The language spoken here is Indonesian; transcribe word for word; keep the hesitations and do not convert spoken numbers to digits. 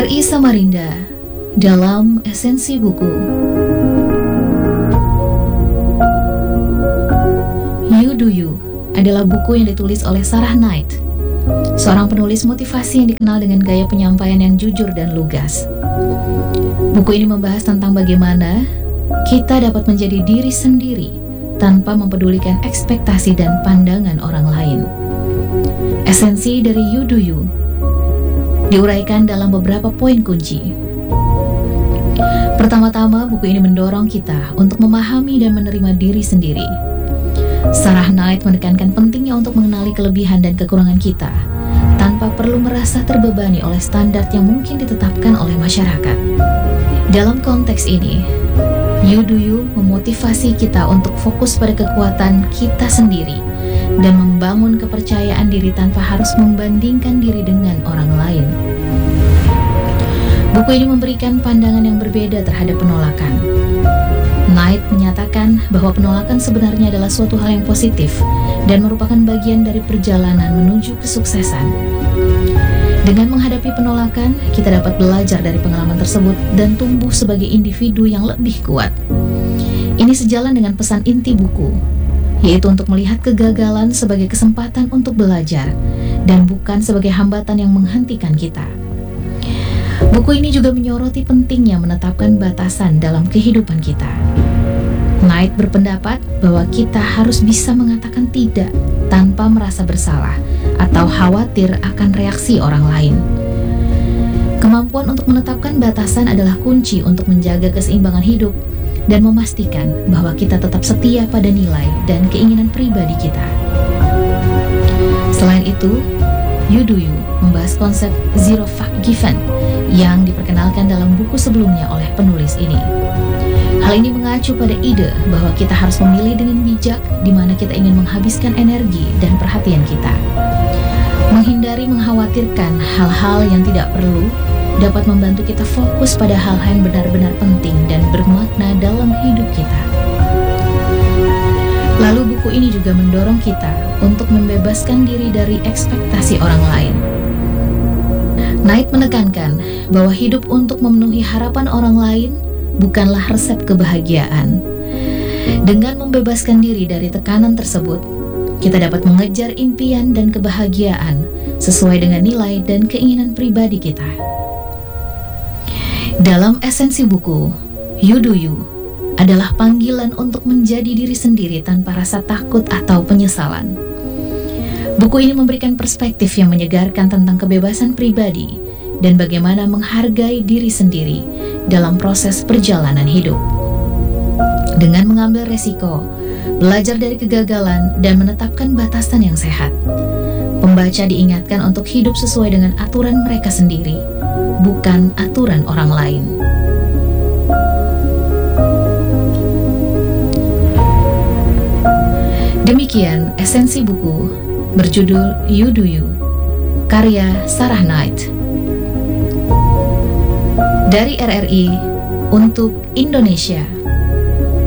R R I Samarinda dalam Esensi Buku. You Do You adalah buku yang ditulis oleh Sarah Knight, seorang penulis motivasi yang dikenal dengan gaya penyampaian yang jujur dan lugas. Buku ini membahas tentang bagaimana kita dapat menjadi diri sendiri tanpa mempedulikan ekspektasi dan pandangan orang lain. Esensi dari You Do You diuraikan dalam beberapa poin kunci. Pertama-tama, buku ini mendorong kita untuk memahami dan menerima diri sendiri. Sarah Knight menekankan pentingnya untuk mengenali kelebihan dan kekurangan kita tanpa perlu merasa terbebani oleh standar yang mungkin ditetapkan oleh masyarakat. Dalam konteks ini, You Do You memotivasi kita untuk fokus pada kekuatan kita sendiri dan membangun kepercayaan diri tanpa harus membandingkan diri dengan orang lain. Buku ini memberikan pandangan yang berbeda terhadap penolakan. Knight menyatakan bahwa penolakan sebenarnya adalah suatu hal yang positif dan merupakan bagian dari perjalanan menuju kesuksesan. Dengan menghadapi penolakan, kita dapat belajar dari pengalaman tersebut dan tumbuh sebagai individu yang lebih kuat. Ini sejalan dengan pesan inti buku, yaitu untuk melihat kegagalan sebagai kesempatan untuk belajar dan bukan sebagai hambatan yang menghentikan kita. Buku ini juga menyoroti pentingnya menetapkan batasan dalam kehidupan kita. Knight berpendapat bahwa kita harus bisa mengatakan tidak tanpa merasa bersalah atau khawatir akan reaksi orang lain. Kemampuan untuk menetapkan batasan adalah kunci untuk menjaga keseimbangan hidup dan memastikan bahwa kita tetap setia pada nilai dan keinginan pribadi kita. Selain itu, You Do You membahas konsep zero fuck given yang diperkenalkan dalam buku sebelumnya oleh penulis ini. Hal ini mengacu pada ide bahwa kita harus memilih dengan bijak di mana kita ingin menghabiskan energi dan perhatian kita. Menghindari mengkhawatirkan hal-hal yang tidak perlu dapat membantu kita fokus pada hal-hal yang benar-benar penting dan bermakna dalam hidup kita. Lalu buku ini juga mendorong kita untuk membebaskan diri dari ekspektasi orang lain. Knight menekankan bahwa hidup untuk memenuhi harapan orang lain bukanlah resep kebahagiaan. Dengan membebaskan diri dari tekanan tersebut, kita dapat mengejar impian dan kebahagiaan sesuai dengan nilai dan keinginan pribadi kita. Dalam esensi buku, You Do You adalah panggilan untuk menjadi diri sendiri tanpa rasa takut atau penyesalan. Buku ini memberikan perspektif yang menyegarkan tentang kebebasan pribadi dan bagaimana menghargai diri sendiri dalam proses perjalanan hidup. Dengan mengambil resiko, belajar dari kegagalan, dan menetapkan batasan yang sehat, pembaca diingatkan untuk hidup sesuai dengan aturan mereka sendiri, bukan aturan orang lain. Demikian esensi buku berjudul You Do You, karya Sarah Knight. Dari R R I untuk Indonesia.